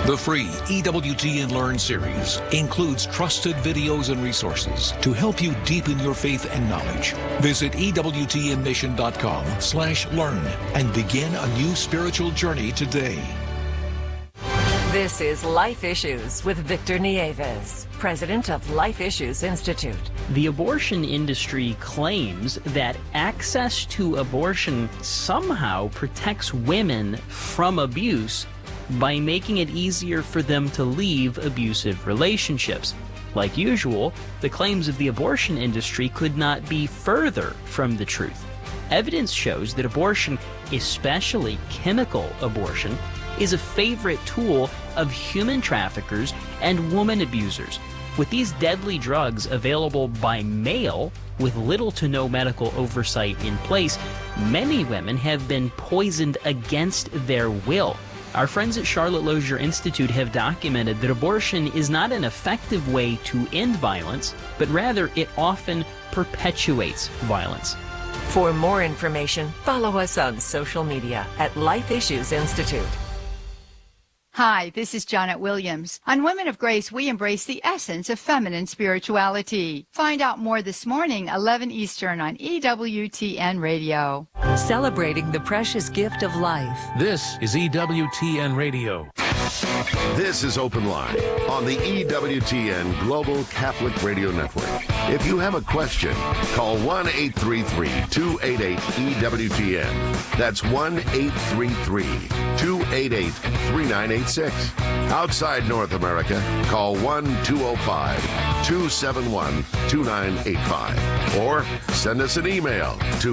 The free EWTN Learn series includes trusted videos and resources to help you deepen your faith and knowledge. Visit EWTNmission.com/learn and begin a new spiritual journey today. This is Life Issues with Victor Nieves, president of Life Issues Institute. The abortion industry claims that access to abortion somehow protects women from abuse by making it easier for them to leave abusive relationships. Like usual, the claims of the abortion industry could not be further from the truth. Evidence shows that abortion, especially chemical abortion, is a favorite tool of human traffickers and woman abusers. With these deadly drugs available by mail, with little to no medical oversight in place, many women have been poisoned against their will. Our friends at Charlotte Lozier Institute have documented that abortion is not an effective way to end violence, but rather it often perpetuates violence. For more information, follow us on social media at Life Issues Institute. Hi, this is Janet Williams. On Women of Grace, we embrace the essence of feminine spirituality. Find out more this morning, 11 Eastern on EWTN Radio. Celebrating the precious gift of life. This is EWTN Radio. This is Open Line on the EWTN Global Catholic Radio Network. If you have a question, call 1-833-288-EWTN. That's 1-833-288-3986. Outside North America, call 1-205-271-2985. Or send us an email to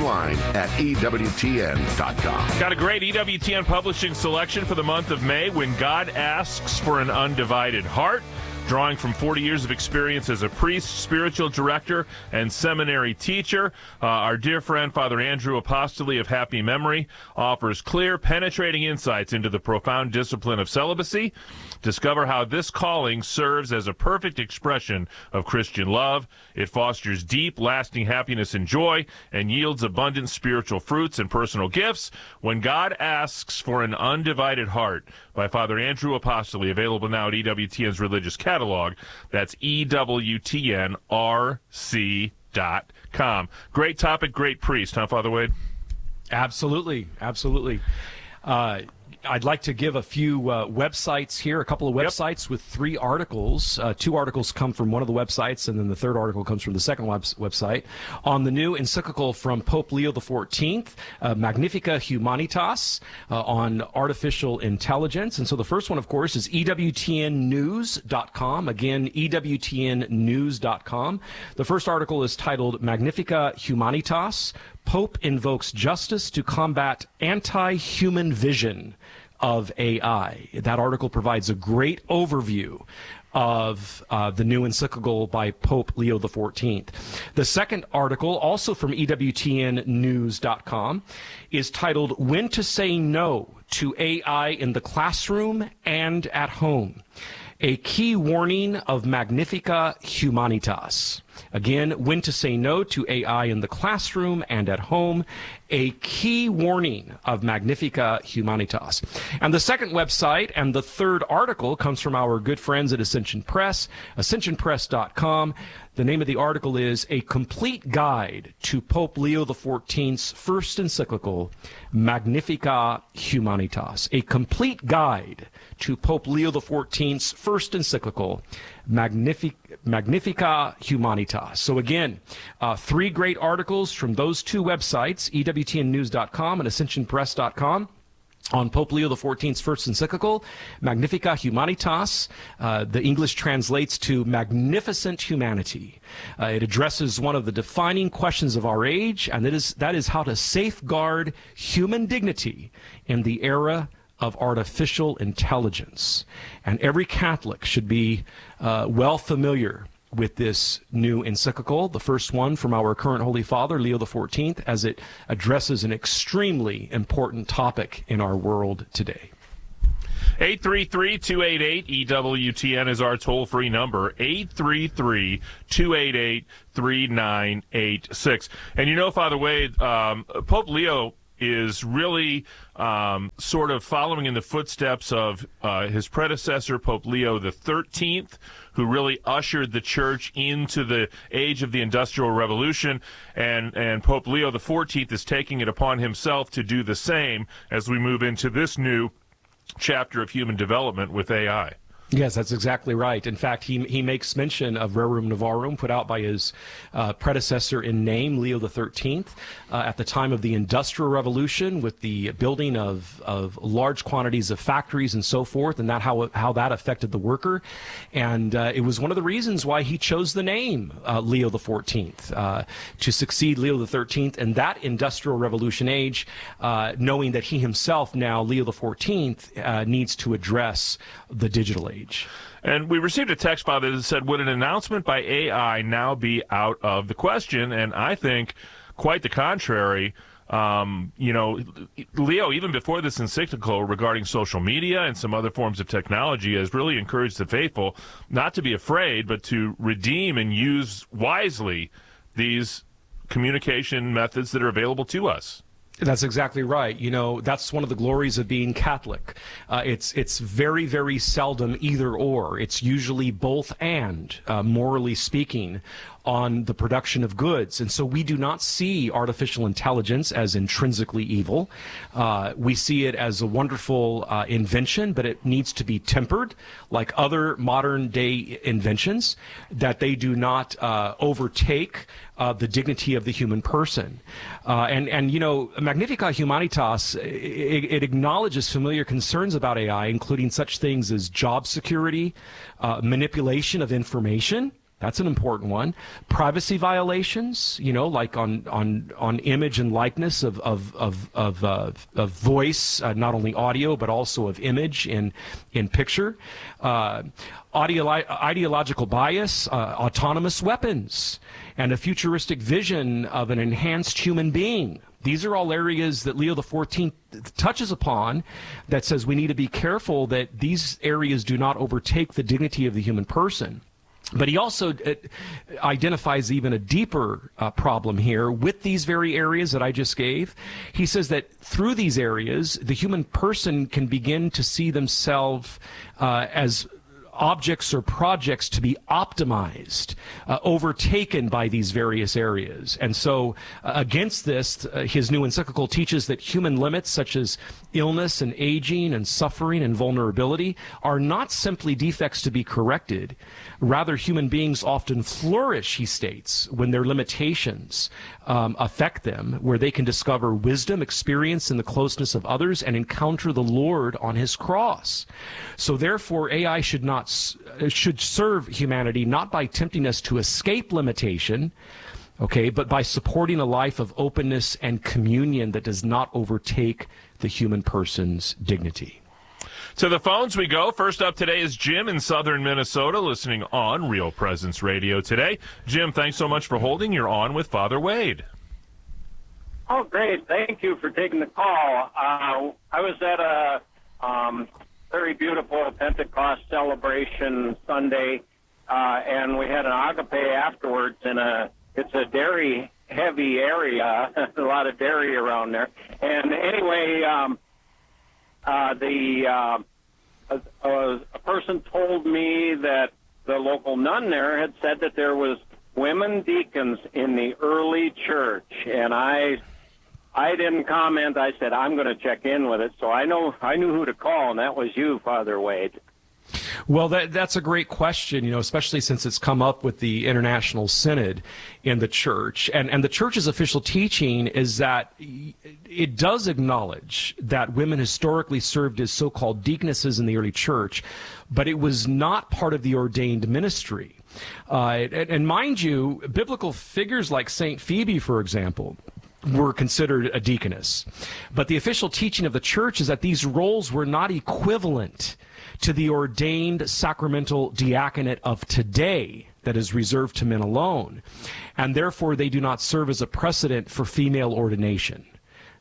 openline@EWTN.com. Got a great EWTN publishing selection for the month of May, When God Asks for an Undivided Heart. Drawing from 40 years of experience as a priest, spiritual director, and seminary teacher, our dear friend, Father Andrew Apostoli of happy memory, offers clear, penetrating insights into the profound discipline of celibacy. Discover how this calling serves as a perfect expression of Christian love. It fosters deep, lasting happiness and joy, and yields abundant spiritual fruits and personal gifts. When God Asks for an Undivided Heart, by Father Andrew Apostoli, available now at EWTN's Religious Catalog. That's EWTNRC.com. Great topic, great priest, huh, Father Wade? Absolutely, absolutely. I'd like to give a few websites here, a couple of websites with 3 articles. 2 articles come from one of the websites, and then the third article comes from the second website. On the new encyclical from Pope Leo XIV, Magnifica Humanitas, on artificial intelligence. And so the first one, of course, is EWTNnews.com. Again, EWTNnews.com. The first article is titled Magnifica Humanitas, Pope invokes justice to combat anti-human vision of AI. That article provides a great overview of the new encyclical by Pope Leo XIV. The second article, also from EWTNnews.com, is titled When to Say No to AI in the Classroom and at Home. A key warning of Magnifica Humanitas. Again, when to say no to AI in the classroom and at home. A key warning of Magnifica Humanitas. And the second website and the third article comes from our good friends at Ascension Press, ascensionpress.com. The name of the article is A Complete Guide to Pope Leo XIV's First Encyclical, Magnifica Humanitas. A Complete Guide to Pope Leo XIV's First Encyclical, Magnifica Humanitas. So again, 3 great articles from those 2 websites, EWTNnews.com and AscensionPress.com. on Pope Leo XIV's first encyclical, Magnifica Humanitas. The English translates to magnificent humanity. It addresses one of the defining questions of our age, and that is how to safeguard human dignity in the era of artificial intelligence. And every Catholic should be well familiar with this new encyclical, the first one from our current Holy Father, Leo XIV, as it addresses an extremely important topic in our world today. 833-288-EWTN is our toll-free number, 833-288-3986. And you know, Father Wade, Pope Leo is really sort of following in the footsteps of his predecessor, Pope Leo XIII, who really ushered the church into the age of the Industrial Revolution, and Pope Leo XIV is taking it upon himself to do the same as we move into this new chapter of human development with AI. Yes, that's exactly right. In fact, he makes mention of Rerum Novarum, put out by his predecessor in name, Leo XIII, at the time of the Industrial Revolution, with the building of large quantities of factories and so forth, and that how that affected the worker. And it was one of the reasons why he chose the name Leo XIV to succeed Leo XIII in that Industrial Revolution age, knowing that he himself now, Leo XIV, needs to address the digital age. And we received a text, Father, that said, would an announcement by AI now be out of the question? And I think quite the contrary. Leo, even before this encyclical regarding social media and some other forms of technology, has really encouraged the faithful not to be afraid, but to redeem and use wisely these communication methods that are available to us. That's exactly right. That's one of the glories of being Catholic. It's very, very seldom either or. It's usually both and, morally speaking, on the production of goods. And so we do not see artificial intelligence as intrinsically evil. We see it as a wonderful invention, but it needs to be tempered, like other modern day inventions, that they do not overtake the dignity of the human person. And Magnificat Humanitas, it acknowledges familiar concerns about AI, including such things as job security, manipulation of information. That's an important one. Privacy violations, like on image and likeness of voice, not only audio but also of image in picture. Ideological bias, autonomous weapons, and a futuristic vision of an enhanced human being. These are all areas that Leo XIV touches upon, that says we need to be careful that these areas do not overtake the dignity of the human person. But he also identifies even a deeper problem here with these very areas that I just gave. He says that through these areas, the human person can begin to see themselves as objects or projects to be optimized, overtaken by these various areas. And so against this, his new encyclical teaches that human limits such as illness and aging and suffering and vulnerability are not simply defects to be corrected. Rather, human beings often flourish, he states, when their limitations affect them, where they can discover wisdom, experience in the closeness of others, and encounter the Lord on his cross. So therefore, AI should serve humanity not by tempting us to escape limitation, but by supporting a life of openness and communion that does not overtake the human person's dignity. To the phones we go. First up today is Jim in southern Minnesota, listening on Real Presence Radio today. Jim, thanks so much for holding. You're on with Father Wade. Oh, great. Thank you for taking the call. I was at a very beautiful Pentecost celebration Sunday, and we had an agape afterwards, and it's a dairy-heavy area, a lot of dairy around there. And anyway, a person told me that the local nun there had said that there was women deacons in the early church, and I didn't comment. I said, I'm going to check in with it. So I knew who to call, and that was you, Father Wade. Well, that's a great question, especially since it's come up with the International Synod in the Church. And the Church's official teaching is that it does acknowledge that women historically served as so-called deaconesses in the early Church, but it was not part of the ordained ministry. And mind you, biblical figures like St. Phoebe, for example, were considered a deaconess. But the official teaching of the Church is that these roles were not equivalent to the ordained sacramental diaconate of today that is reserved to men alone, and therefore they do not serve as a precedent for female ordination.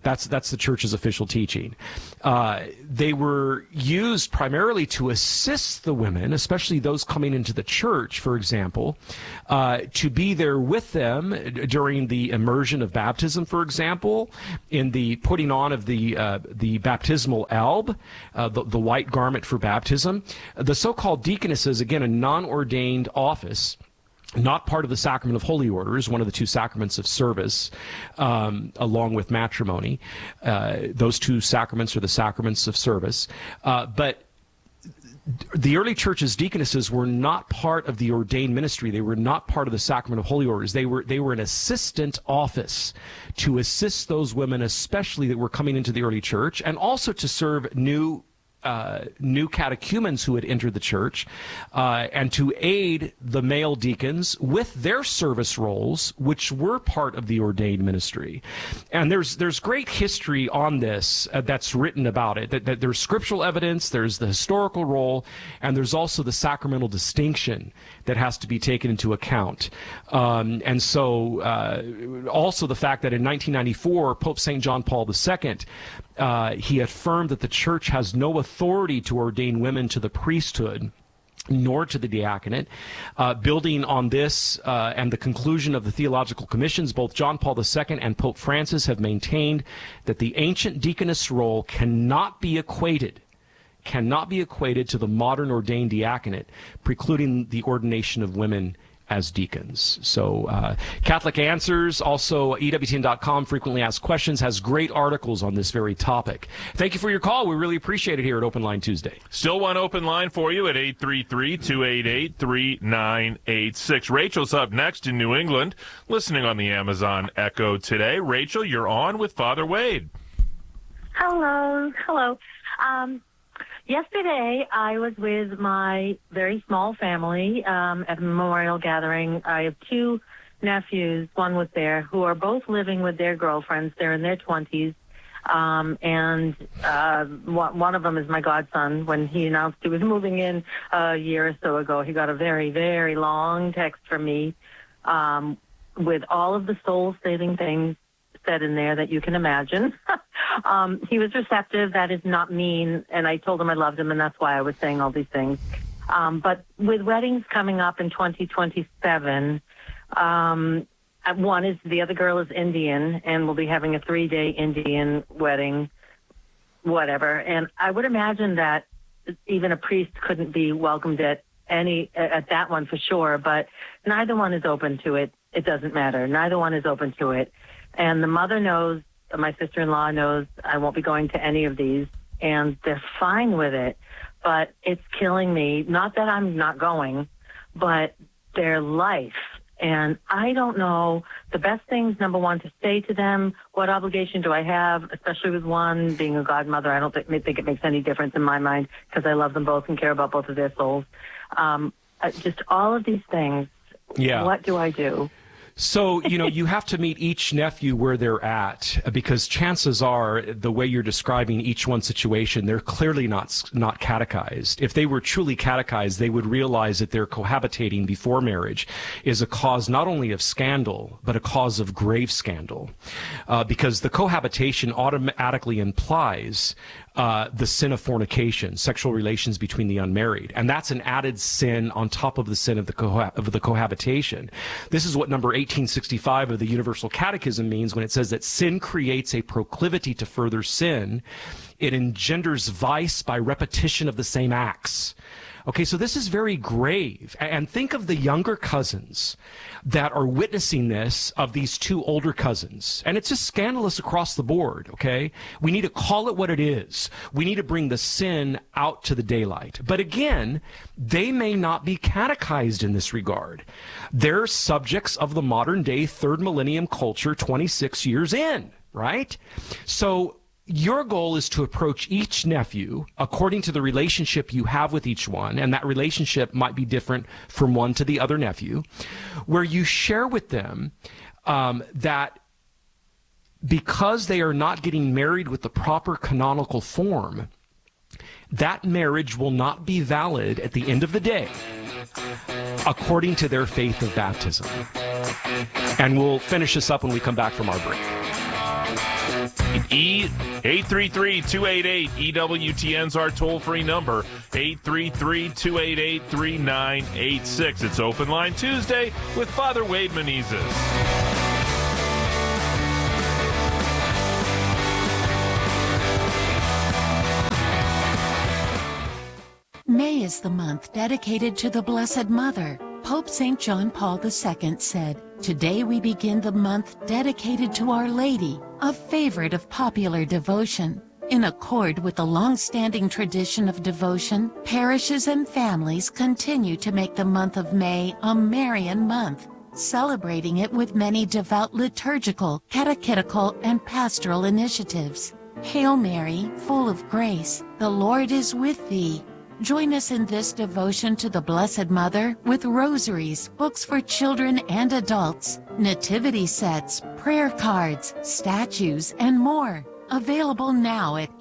That's the church's official teaching. They were used primarily to assist the women, especially those coming into the church, for example, to be there with them during the immersion of baptism, for example, in the putting on of the baptismal alb, the white garment for baptism. The so-called deaconesses, again, a non-ordained office, not part of the sacrament of holy orders, one of the two sacraments of service, along with matrimony. Those two sacraments are the sacraments of service. But the early church's deaconesses were not part of the ordained ministry. They were not part of the sacrament of holy orders. They were an assistant office to assist those women, especially that were coming into the early church, and also to serve new catechumens who had entered the church, and to aid the male deacons with their service roles, which were part of the ordained ministry. And there's great history on this that's written about it. That there's scriptural evidence, there's the historical role, and there's also the sacramental distinction that has to be taken into account. And so also the fact that in 1994, Pope St. John Paul II, he affirmed that the church has no authority to ordain women to the priesthood nor to the diaconate. Building on this and the conclusion of the theological commissions, both John Paul II and Pope Francis have maintained that the ancient deaconess role cannot be equated to the modern ordained diaconate, precluding the ordination of women as deacons. So Catholic Answers, also EWTN.com, frequently asked questions, has great articles on this very topic. Thank you for your call. We really appreciate it here at Open Line Tuesday. Still one open line for you at 833-288-3986. Rachel's up next in New England, listening on the Amazon Echo today. Rachel, you're on with Father Wade. Hello. Yesterday, I was with my very small family at a memorial gathering. I have two nephews, one was there, who are both living with their girlfriends. They're in their 20s. And one of them is my godson. When he announced he was moving in a year or so ago, he got a very, very long text from me with all of the soul-saving things said in there that you can imagine. He was receptive. That is not mean. And I told him I loved him, and that's why I was saying all these things. But with weddings coming up in 2027, the other girl is Indian, and we'll be having a 3-day Indian wedding, whatever. And I would imagine that even a priest couldn't be welcomed at that one for sure, but neither one is open to it. It doesn't matter. Neither one is open to it. And the mother knows, my sister-in-law knows I won't be going to any of these, and they're fine with it. But it's killing me. Not that I'm not going, but their life. And I don't know the best things, number one, to say to them. What obligation do I have, especially with one being a godmother? I don't think it makes any difference in my mind because I love them both and care about both of their souls. Just all of these things. Yeah. What do I do? So, you have to meet each nephew where they're at, because chances are, the way you're describing each one's situation, they're clearly not catechized. If they were truly catechized, they would realize that their cohabitating before marriage is a cause not only of scandal, but a cause of grave scandal. Because the cohabitation automatically implies the sin of fornication, sexual relations between the unmarried. And that's an added sin on top of the sin of the cohabitation. This is what number 1865 of the Universal Catechism means when it says that sin creates a proclivity to further sin. It engenders vice by repetition of the same acts. Okay, so this is very grave. And think of the younger cousins that are witnessing this of these two older cousins. And it's just scandalous across the board, okay? We need to call it what it is. We need to bring the sin out to the daylight. But again, they may not be catechized in this regard. They're subjects of the modern day third millennium culture 26 years in, right? So your goal is to approach each nephew according to the relationship you have with each one, and that relationship might be different from one to the other nephew, where you share with them that because they are not getting married with the proper canonical form, that marriage will not be valid at the end of the day according to their faith of baptism. And we'll finish this up when we come back from our break. 833-288-EWTN's our toll-free number, 833-288-3986. It's Open Line Tuesday with Father Wade Menezes. May is the month dedicated to the Blessed Mother. Pope St. John Paul II said, "Today we begin the month dedicated to Our Lady, a favorite of popular devotion." In accord with the long-standing tradition of devotion, parishes and families continue to make the month of May a Marian month, celebrating it with many devout liturgical, catechetical, and pastoral initiatives. Hail Mary, full of grace, the Lord is with thee. Join us in this devotion to the Blessed Mother with rosaries, books for children and adults, nativity sets, prayer cards, statues, and more. Available now at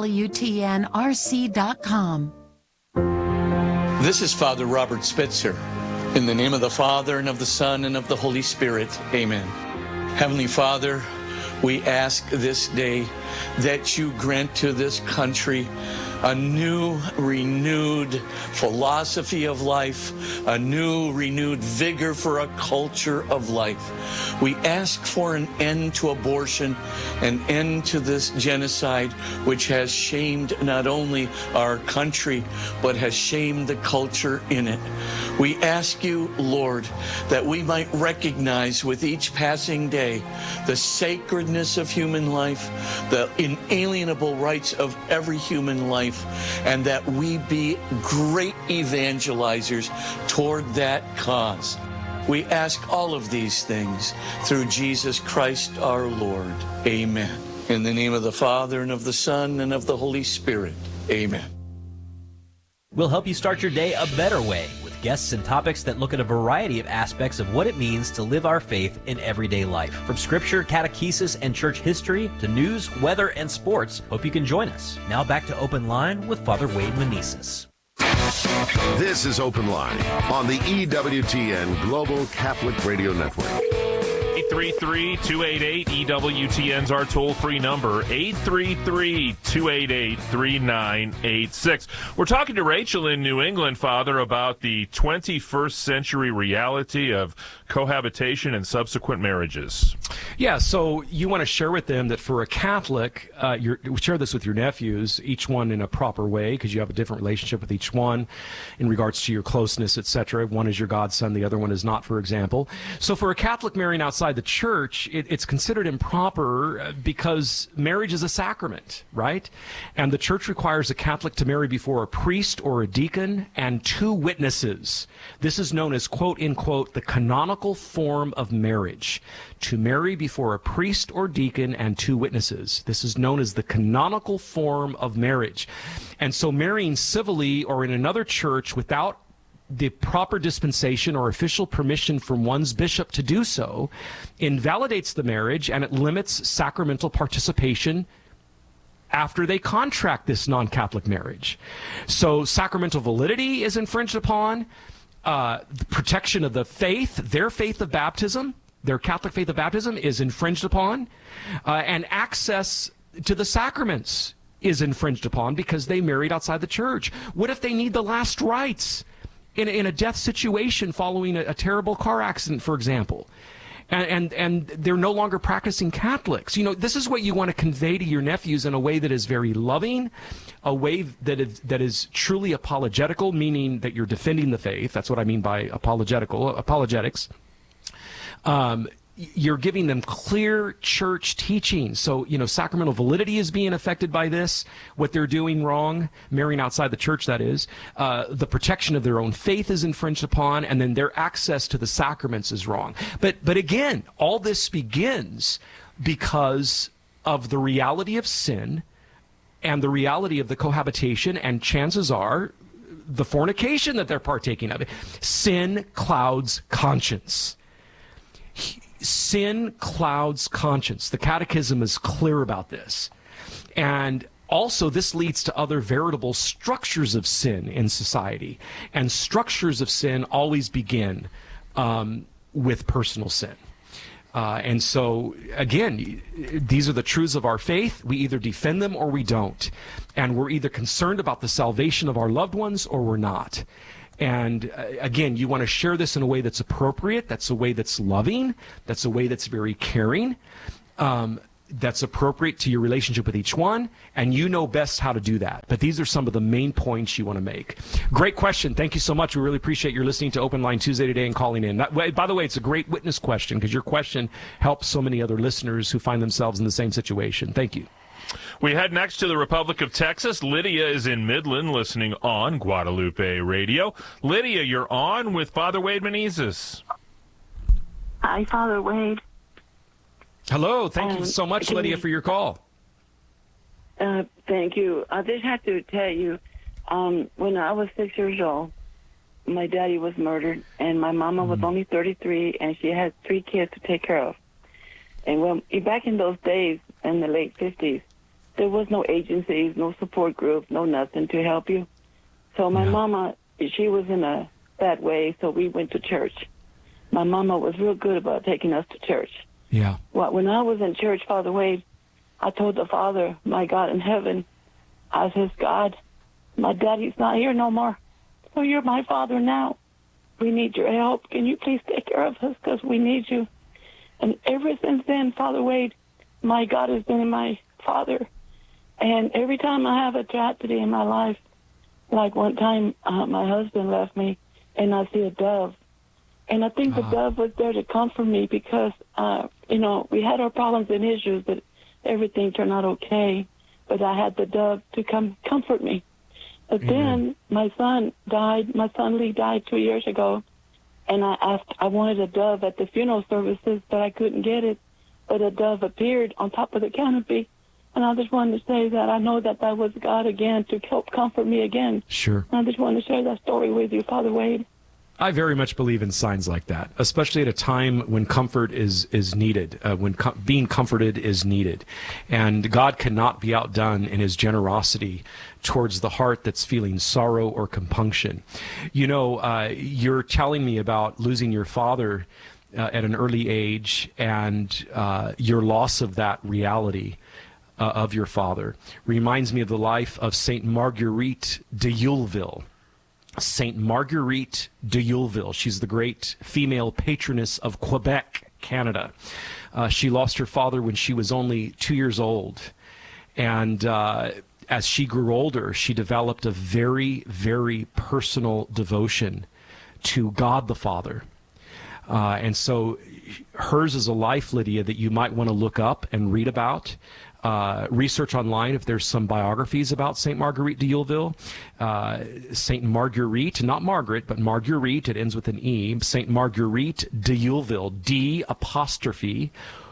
EWTNRC.com. This is Father Robert Spitzer. In the name of the Father, and of the Son, and of the Holy Spirit. Amen. Heavenly Father, we ask this day that you grant to this country a new, renewed philosophy of life, a new, renewed vigor for a culture of life. We ask for an end to abortion, an end to this genocide, which has shamed not only our country, but has shamed the culture in it. We ask you, Lord, that we might recognize with each passing day the sacredness of human life, the inalienable rights of every human life, and that we be great evangelizers toward that cause. We ask all of these things through Jesus Christ our Lord. Amen. In the name of the Father, and of the Son, and of the Holy Spirit. Amen. We'll help you start your day a better way with guests and topics that look at a variety of aspects of what it means to live our faith in everyday life. From scripture, catechesis, and church history to news, weather, and sports. Hope you can join us. Now back to Open Line with Father Wade Menezes. This is Open Line on the EWTN Global Catholic Radio Network. 833-288-EWTN's our toll-free number, 833-288-3986. We're talking to Rachel in New England, Father, about the 21st century reality of cohabitation and subsequent marriages. Yeah, so you want to share with them that for a Catholic, share this with your nephews, each one in a proper way, because you have a different relationship with each one in regards to your closeness, etc. One is your godson, the other one is not, for example. So for a Catholic marrying outside the church, it's considered improper because marriage is a sacrament, right? And the church requires a Catholic to marry before a priest or a deacon and 2 witnesses. This is known as, quote, unquote, the canonical form of marriage. To marry before a priest or deacon and 2 witnesses. This is known as the canonical form of marriage. And so marrying civilly or in another church without the proper dispensation or official permission from one's bishop to do so invalidates the marriage, and it limits sacramental participation after they contract this non-Catholic marriage. So sacramental validity is infringed upon, the protection of the faith, their faith of baptism, their Catholic faith of baptism is infringed upon, and access to the sacraments is infringed upon because they married outside the church. What if they need the last rites in a death situation following a terrible car accident, for example? And they're no longer practicing Catholics. You know, this is what you want to convey to your nephews in a way that is very loving, a way that is truly apologetical, meaning that you're defending the faith. That's what I mean by apologetics. You're giving them clear church teaching. So, you know, sacramental validity is being affected by this, what they're doing wrong, marrying outside the church, that is. The protection of their own faith is infringed upon, and then their access to the sacraments is wrong. But again, all this begins because of the reality of sin and the reality of the cohabitation, and chances are the fornication that they're partaking of. Sin clouds conscience. Sin clouds conscience. The Catechism is clear about this. And also, this leads to other veritable structures of sin in society. And structures of sin always begin with personal sin. And so, again, these are the truths of our faith. We either defend them or we don't. And we're either concerned about the salvation of our loved ones or we're not. And again, you want to share this in a way that's appropriate, that's a way that's loving, that's a way that's very caring, that's appropriate to your relationship with each one, and you know best how to do that. But these are some of the main points you want to make. Great question. Thank you so much. We really appreciate your listening to Open Line Tuesday today and calling in. By the way, it's a great witness question because your question helps so many other listeners who find themselves in the same situation. Thank you. We head next to the Republic of Texas. Lydia is in Midland listening on Guadalupe Radio. Lydia, you're on with Father Wade Menezes. Hi, Father Wade. Hello. Thank you so much, Lydia, for your call. Thank you. I just have to tell you, when I was 6 years old, my daddy was murdered, and my mama was only 33, and she had 3 kids to take care of. And back in those days, in the late 50s, there was no agencies, no support group, no nothing to help you. So my mama, she was in a bad way, so we went to church. My mama was real good about taking us to church. Yeah. Well, when I was in church, Father Wade, I told the Father, my God in heaven, I says, God, my daddy's not here no more. So you're my Father now. We need your help. Can you please take care of us because we need you? And ever since then, Father Wade, my God has been my Father. And every time I have a tragedy in my life, like one time my husband left me and I see a dove. And I think the dove was there to comfort me because, we had our problems and issues, but everything turned out okay. But I had the dove to come comfort me. But then my son died. My son Lee died 2 years ago. And I wanted a dove at the funeral services, but I couldn't get it. But a dove appeared on top of the canopy. And I just wanted to say that I know that was God again to help comfort me again. Sure. And I just wanted to share that story with you, Father Wade. I very much believe in signs like that, especially at a time when comfort is needed, when being comforted is needed. And God cannot be outdone in his generosity towards the heart that's feeling sorrow or compunction. You're telling me about losing your father at an early age and your loss of that reality of your father reminds me of the life of Saint Marguerite de Youleville. Saint Marguerite de Youleville. She's the great female patroness of Quebec, Canada. She lost her father when she was only 2 years old. And as she grew older, she developed a very, very personal devotion to God the Father. And so hers is a life, Lydia, that you might want to look up and read about. Research online if there's some biographies about St. Marguerite de Youleville. St. Marguerite, not Margaret, but Marguerite, it ends with an E. St. Marguerite de Youleville, D''Youville,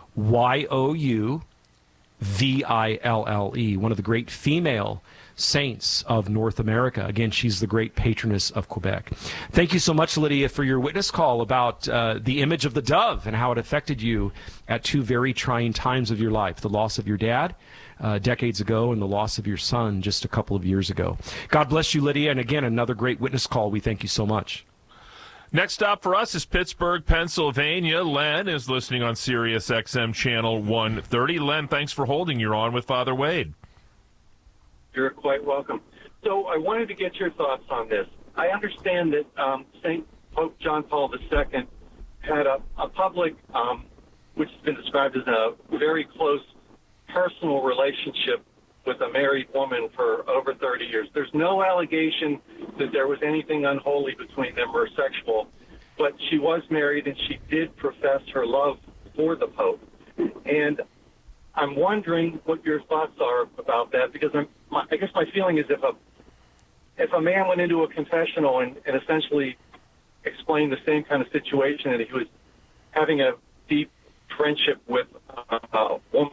one of the great female saints of North America. Again, she's the great patroness of Quebec. Thank you so much, Lydia, for your witness call about the image of the dove and how it affected you at 2 very trying times of your life, the loss of your dad decades ago and the loss of your son just a couple of years ago. God bless you, Lydia, and again, another great witness call. We thank you so much. Next stop for us is Pittsburgh, Pennsylvania. Len is listening on Sirius XM Channel 130. Len, thanks for holding. You're on with Father Wade. You're quite welcome. So I wanted to get your thoughts on this. I understand that St. Pope John Paul II had a public, which has been described as a very close personal relationship with a married woman for over 30 years. There's no allegation that there was anything unholy between them or sexual, but she was married and she did profess her love for the Pope. And I'm wondering what your thoughts are about that, because I guess my feeling is if a man went into a confessional and essentially explained the same kind of situation, and he was having a deep friendship with a woman,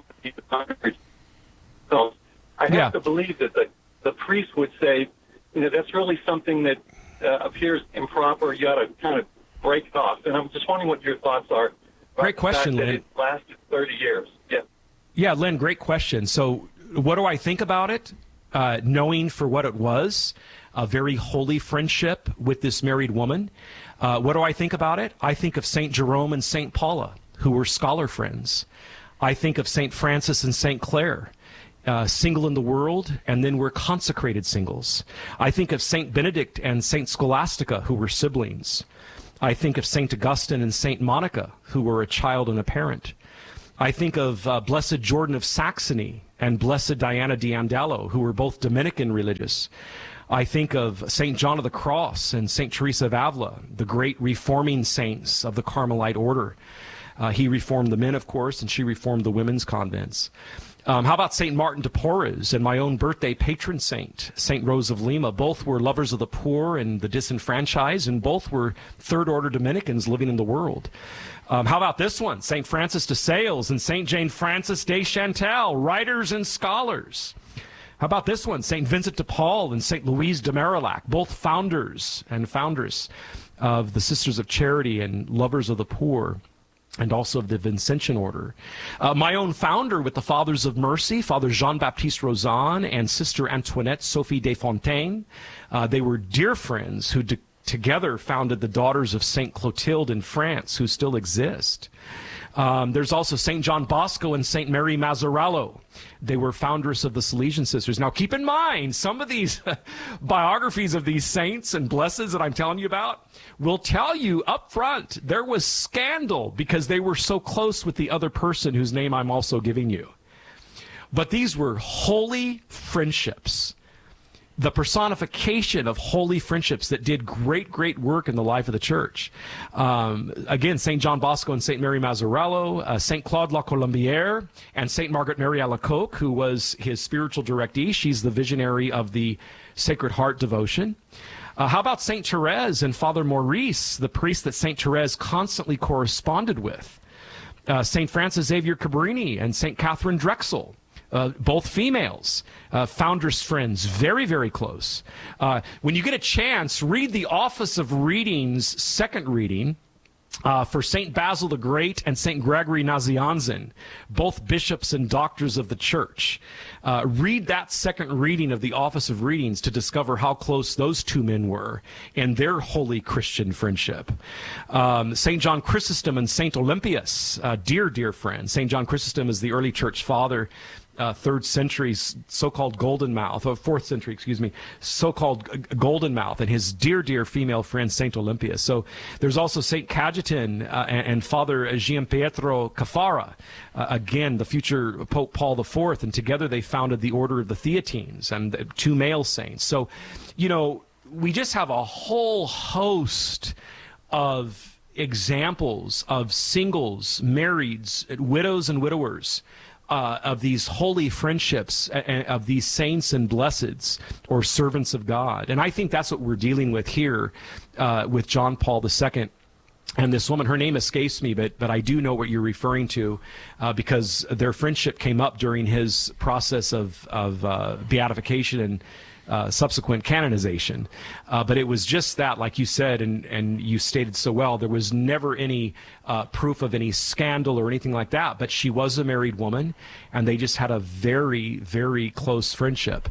so I have to believe that the priest would say, that's really something that appears improper. You got to kind of break it off. And I'm just wondering what your thoughts are. Great question, Lynn. It lasted 30 years. Yeah. Yeah, Lynn, great question. So what do I think about it? Knowing for what it was, a very holy friendship with this married woman. What do I think about it? I think of St. Jerome and St. Paula. who were scholar friends. I think of St. Francis and St. Clare, single in the world, and then were consecrated singles. I think of St. Benedict and St. Scholastica, who were siblings. I think of St. Augustine and St. Monica, who were a child and a parent. I think of Blessed Jordan of Saxony and Blessed Diana di Andallo, who were both Dominican religious. I think of St. John of the Cross and St. Teresa of Avila, the great reforming saints of the Carmelite order. He reformed the men, of course, and she reformed the women's convents. How about St. Martin de Porres and my own birthday patron saint, St. Rose of Lima? Both were lovers of the poor and the disenfranchised, and both were third-order Dominicans living in the world. How about this one? St. Francis de Sales and St. Jane Frances de Chantal, writers and scholars. How about this one? St. Vincent de Paul and St. Louise de Marillac, both founders and foundress of the Sisters of Charity and lovers of the poor, and also of the Vincentian order. My own founder with the Fathers of Mercy, Father Jean-Baptiste Rozan and Sister Antoinette Sophie Desfontaines. They were dear friends who together founded the Daughters of St. Clotilde in France, who still exist. There's also St. John Bosco and St. Mary Mazzarello. They were foundress of the Salesian Sisters. Now, keep in mind, some of these biographies of these saints and blesseds that I'm telling you about will tell you up front there was scandal because they were so close with the other person whose name I'm also giving you. But these were holy friendships, the personification of holy friendships that did great, great work in the life of the church. Again, St. John Bosco and St. Mary Mazzarello, St. Claude La Colombière, and St. Margaret Mary Alacoque, who was his spiritual directee. She's the visionary of the Sacred Heart devotion. How about St. Therese and Father Maurice, the priest that St. Therese constantly corresponded with? St. Francis Xavier Cabrini and St. Catherine Drexel. Both females, founders' friends, very, very close. When you get a chance, read the Office of Readings' second reading for St. Basil the Great and St. Gregory Nazianzen, both bishops and doctors of the church. Read that second reading of the Office of Readings to discover how close those two men were in their holy Christian friendship. St. John Chrysostom and St. Olympius, dear, dear friends. St. John Chrysostom is the early church father, 3rd century so-called Golden Mouth, or 4th century, excuse me, so-called Golden Mouth, and his dear, dear female friend, St. Olympia. So there's also St. Cajetan and Father Gianpietro Cafara, again, the future Pope Paul IV, and together they founded the Order of the Theatines, and 2 male saints. So, you know, we just have a whole host of examples of singles, marrieds, widows and widowers, of these holy friendships, of these saints and blesseds or servants of God. And I think that's what we're dealing with here with John Paul II. And this woman, her name escapes me, but I do know what you're referring to because their friendship came up during his process of beatification and subsequent canonization. But it was just that, like you said, and you stated so well, there was never any proof of any scandal or anything like that. But she was a married woman, and they just had a very, very close friendship.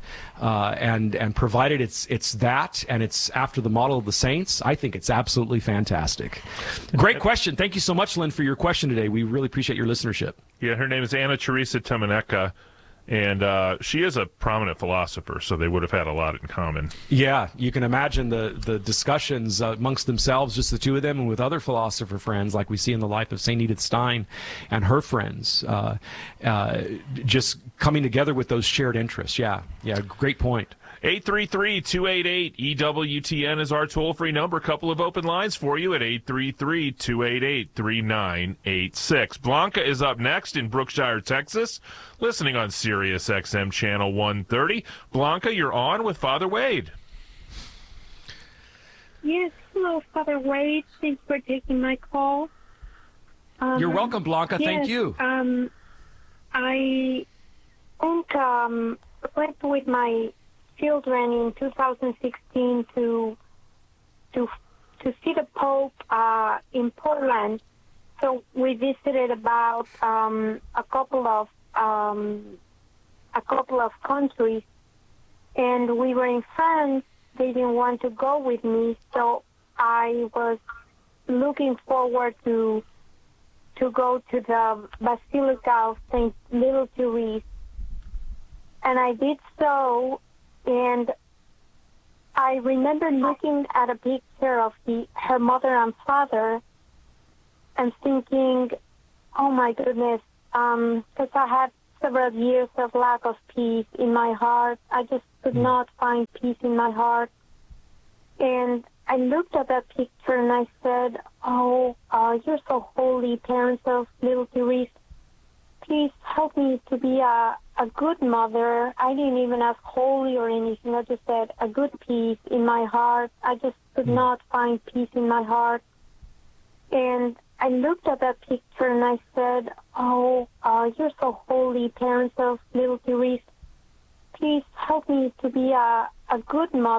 And provided it's that, and it's after the model of the saints, I think it's absolutely fantastic. Great question. Thank you so much, Lynn, for your question today. We really appreciate your listenership. Yeah, her name is Anna Teresa Temeneka. And she is a prominent philosopher, so they would have had a lot in common. Yeah, you can imagine the discussions amongst themselves, just the two of them, and with other philosopher friends, like we see in the life of St. Edith Stein and her friends, just coming together with those shared interests. Yeah, great point. 833-288-EWTN is our toll-free number. A couple of open lines for you at 833-288-3986. Blanca is up next in Brookshire, Texas, listening on Sirius XM Channel 130. Blanca, you're on with Father Wade. Yes, hello, Father Wade. Thanks for taking my call. You're welcome, Blanca. Yes, thank you. I went with my children in 2016 to see the Pope in Portland. So we visited about a couple of countries, and we were in France. They didn't want to go with me, so I was looking forward to to go to the Basilica of St. Little Therese. And I did so, and I remember looking at a picture of her mother and father and thinking, oh my goodness, because I had several years of lack of peace in my heart. I just could not find peace in my heart. And I looked at that picture and I said, oh, you're so holy, parents of Little Therese. Please help me to be a good mother. I didn't even ask holy or anything. I just said a good peace in my heart. I just could not find peace in my heart. And I looked at that picture and I said, oh, you're so holy, parents of Little Therese. Please help me to be a good mother.